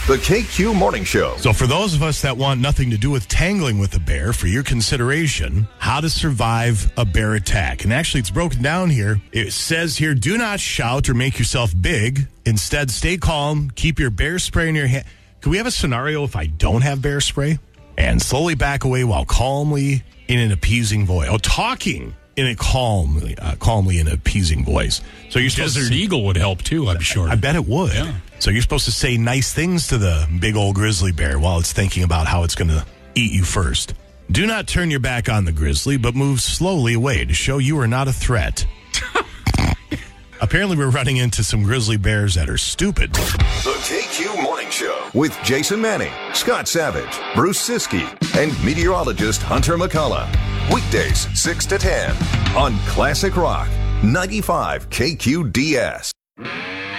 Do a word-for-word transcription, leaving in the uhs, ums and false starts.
The K Q Morning Show. So for those of us that want nothing to do with tangling with a bear, for your consideration, how to survive a bear attack. And actually, it's broken down here. It says here, do not shout or make yourself big. Instead, stay calm. Keep your bear spray in your hand. Can we have a scenario if I don't have bear spray? And slowly back away while calmly in an appeasing voice. Oh, talking in a calmly, uh, calmly in an appeasing voice. So you're supposed Desert to, Eagle would help too, I'm sure. I bet it would. Yeah. So you're supposed to say nice things to the big old grizzly bear while it's thinking about how it's going to eat you first. Do not turn your back on the grizzly, but move slowly away to show you are not a threat. Apparently, we're running into some grizzly bears that are stupid. The K Q Morning Show with Jason Manning, Scott Savage, Bruce Siskey, and meteorologist Hunter McCullough. Weekdays six to ten on Classic Rock ninety-five K Q D S.